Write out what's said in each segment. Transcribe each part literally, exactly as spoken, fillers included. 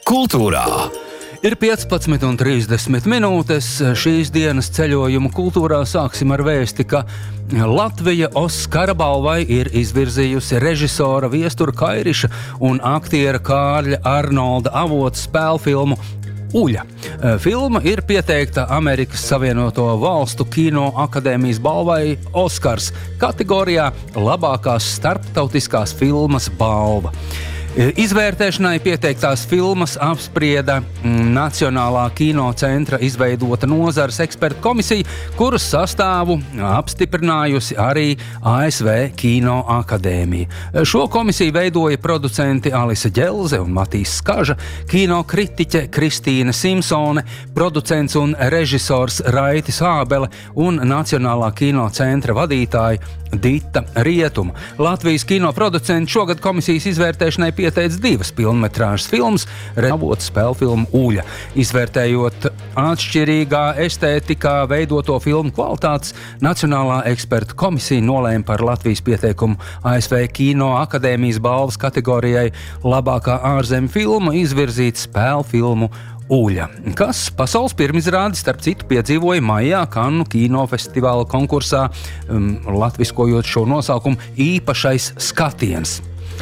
Kultūrā. Ir piecpadsmit un trīsdesmit minūtes. Šīs dienas ceļojumu kultūrā sāksim ar vēsti, ka Latvija Oskara balvai ir izvirzījusi režisora Viestura Kairiša un aktiera Kārļa Arnolda avotu spēlfilmu Uļa. Filma ir pieteikta Amerikas Savienoto Valstu Kino akadēmijas balvai Oskars kategorijā labākās starptautiskās filmas balva. Izvērtēšanai pieteiktās filmas apsprieda Nacionālā kino centra izveidota nozares ekspertu komisija, kuras sastāvu apstiprinājusi arī A S V Kino akadēmija. Šo komisiju veidoja producenti Alise Ģelze un Matīs Skaža, kino kritiķe Kristīne Simpsone, producents un režisors Raitis Ābele un Nacionālā kino centra vadītāja Dita Rietuma. Latvijas kino producenti šogad komisijas izvērtēšanai pieteica divas pilnmetrāžas filmas, avotu spēlfilmu Uļa. Izvērtējot atšķirīgā estētikā veidoto filmu kvalitātes, Nacionālā ekspertu komisija nolēma par Latvijas pieteikumu A S V Kino akadēmijas balvas kategorijai labākā ārzemju filma izvirzīt spēlfilmu Uļa, kas pasaules pirmizrādi starp citu piedzīvoja maijā Kannu kinofestivāla konkursā, um, latviskojot šo nosaukumu īpašais skatiens.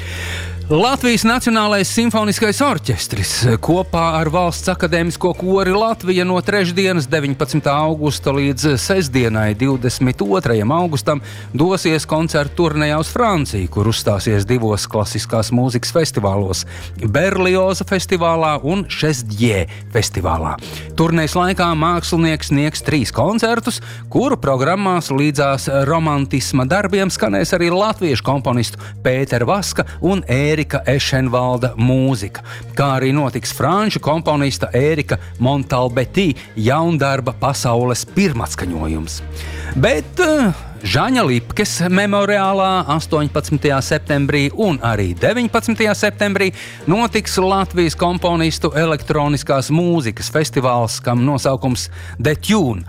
Latvijas Nacionālais simfoniskais orķestris kopā ar Valsts akadēmisko kori Latvija no trešdienas deviņpadsmitā augusta līdz sestdienai divdesmit otrajam augustam dosies koncertu turnejā uz Franciju, kur uzstāsies divos klasiskās mūzikas festivālos – Berlioza festivālā un Šesdjē festivālā. Turnejas laikā mākslinieks sniegs trīs koncertus, kuru programmās līdzās romantisma darbiem skanēs arī latviešu komponistu Pētera Vaska un Ērika Ešenvalda mūzika, kā arī notiks franču komponista Ērika Montalbetī jaundarba pasaules pirmatskaņojums. Bet Žaņa Lipkes memoriālā astoņpadsmitajā septembrī un arī deviņpadsmitajā septembrī notiks Latvijas komponistu elektroniskās mūzikas festivāls, kam nosaukums The Tune.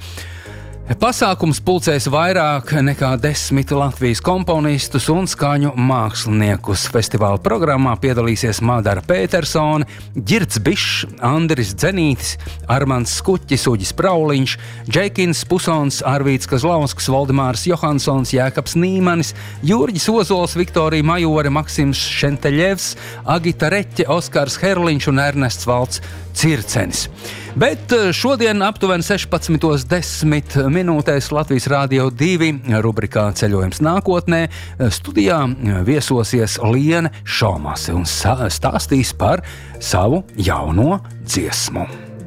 Pasākums pulcēs vairāk nekā desmit Latvijas komponistus un skaņu māksliniekus. Festivāla programmā piedalīsies Madara Pētersone, Ģirds Bišs, Andris Dzenītis, Armands Skuķis, Uģis Prauliņš, Džeikins Pusons, Arvīts Kazlausks, Voldemārs Johansons, Jēkabs Nīmanis, Jurģis Ozols, Viktorija Majore, Maksims Šenteļevs, Agita Reķe, Oskars Herliņš un Ernests Valts Circenis. Bet šodien aptuveni sešpadsmitos desmit minūtēs Latvijas Rādio divi rubrikā Ceļojums nākotnē studijā viesosies Liene Šomase un stāstīs par savu jauno dziesmu.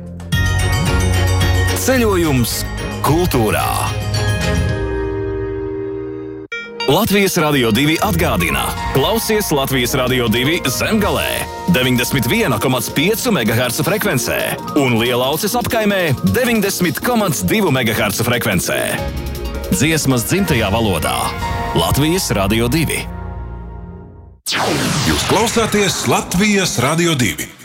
Ceļojums kultūrā. Latvijas Radio divi atgādina. Klausies Latvijas Radio divi Zemgalē deviņdesmit viena komats pieci megaherca frekvencē un Lielauces apkaimē deviņdesmit komats divi megaherca frekvencē. Dziesmas dzimtajā valodā. Latvijas Radio divi. Jūs klausāties Latvijas Radio divi.